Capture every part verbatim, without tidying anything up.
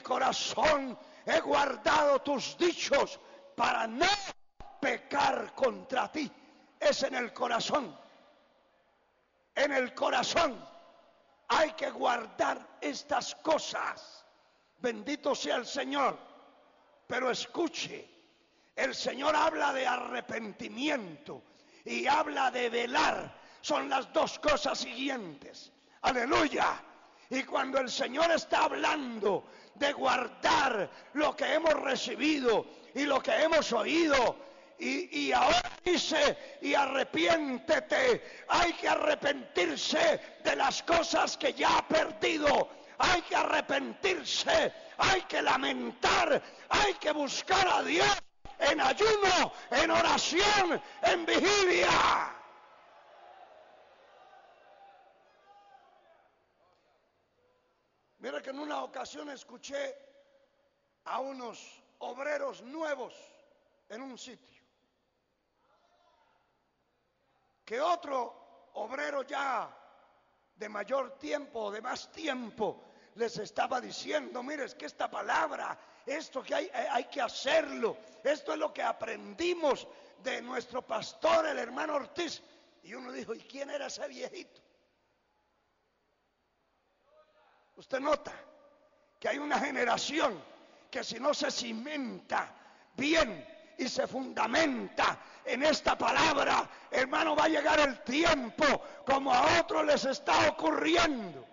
corazón he guardado tus dichos para no pecar contra ti. Es en el corazón. En el corazón hay que guardar estas cosas. Bendito sea el Señor. Pero escuche, el Señor habla de arrepentimiento y habla de velar. Son las dos cosas siguientes. Aleluya. Y cuando el Señor está hablando de guardar lo que hemos recibido y lo que hemos oído, y, y ahora dice, y arrepiéntete, hay que arrepentirse de las cosas que ya ha perdido, hay que arrepentirse, hay que lamentar, hay que buscar a Dios en ayuno, en oración, en vigilia. Mira que en una ocasión escuché a unos obreros nuevos en un sitio, que otro obrero ya de mayor tiempo, de más tiempo, les estaba diciendo: mire, es que esta palabra, esto que hay, hay que hacerlo, esto es lo que aprendimos de nuestro pastor, el hermano Ortiz. Y uno dijo: ¿y quién era ese viejito? Usted nota que hay una generación que si no se cimenta bien y se fundamenta en esta palabra, hermano, va a llegar el tiempo como a otros les está ocurriendo.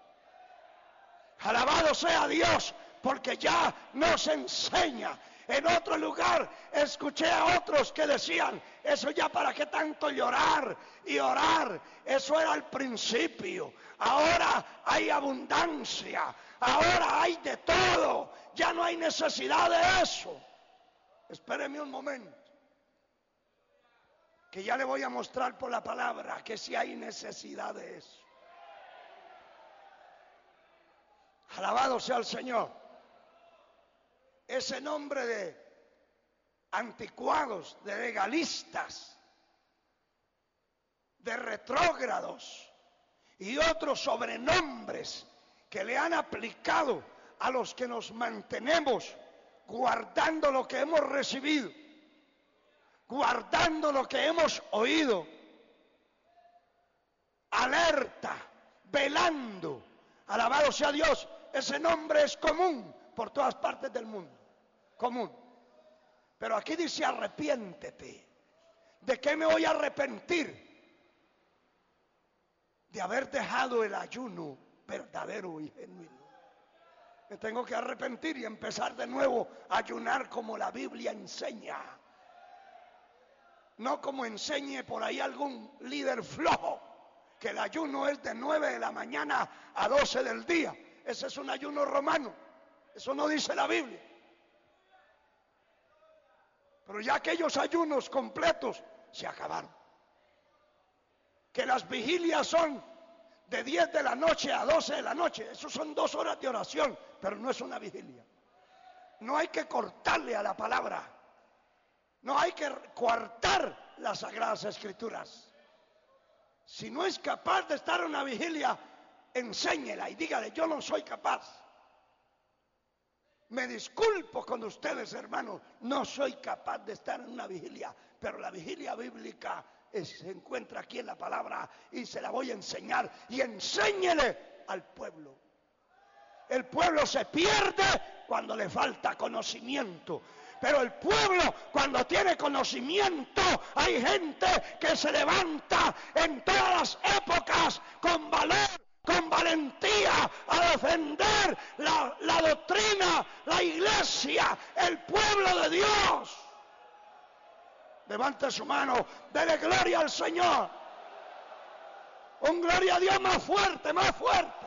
Alabado sea Dios, porque ya no se enseña. En otro lugar escuché a otros que decían: eso ya para qué tanto llorar y orar, eso era al principio, ahora hay abundancia, ahora hay de todo, ya no hay necesidad de eso. Espéreme un momento, que ya le voy a mostrar por la palabra que sí hay necesidad de eso. Alabado sea el Señor. Ese nombre de anticuados, de legalistas, de retrógrados y otros sobrenombres que le han aplicado a los que nos mantenemos guardando lo que hemos recibido, guardando lo que hemos oído, alerta, velando. Alabado sea Dios. Ese nombre es común por todas partes del mundo, común. Pero aquí dice: arrepiéntete. ¿De qué me voy a arrepentir? De haber dejado el ayuno verdadero y genuino. Me tengo que arrepentir y empezar de nuevo a ayunar como la Biblia enseña. No como enseñe por ahí algún líder flojo, que el ayuno es de nueve de la mañana a doce del día. Ese es un ayuno romano. Eso no dice la Biblia. Pero ya aquellos ayunos completos se acabaron. Que las vigilias son de diez de la noche a doce de la noche. Eso son dos horas de oración, pero no es una vigilia. No hay que cortarle a la palabra. No hay que coartar las Sagradas Escrituras. Si no es capaz de estar en una vigilia, enséñela y dígale: yo no soy capaz. Me disculpo con ustedes, hermanos, no soy capaz de estar en una vigilia, pero la vigilia bíblica es, se encuentra aquí en la palabra y se la voy a enseñar. Y enséñele al pueblo. El pueblo se pierde cuando le falta conocimiento. Pero el pueblo, cuando tiene conocimiento, hay gente que se levanta en todas las épocas con valor, con valentía, a defender la, la doctrina, la iglesia, el pueblo de Dios. Levante su mano, dele gloria al Señor. Un gloria a Dios más fuerte, más fuerte.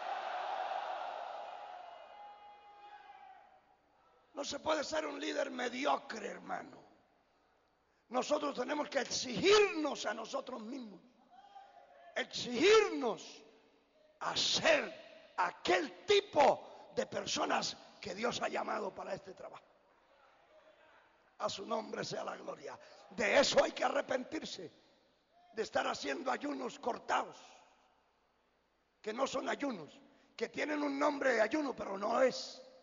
No se puede ser un líder mediocre, hermano. Nosotros tenemos que exigirnos a nosotros mismos, exigirnos a ser aquel tipo de personas que Dios ha llamado para este trabajo. A su nombre sea la gloria. De eso hay que arrepentirse, de estar haciendo ayunos cortados, que no son ayunos, que tienen un nombre de ayuno, pero no es.